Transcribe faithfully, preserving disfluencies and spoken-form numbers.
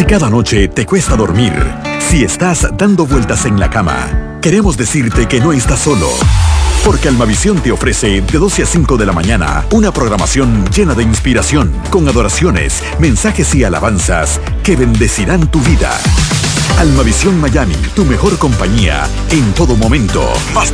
cada noche te cuesta dormir, si estás dando vueltas en la cama, queremos decirte que no estás solo. Porque Almavisión te ofrece de doce a cinco de la mañana una programación llena de inspiración, con adoraciones, mensajes y alabanzas que bendecirán tu vida. Almavisión Miami, tu mejor compañía en todo momento. Más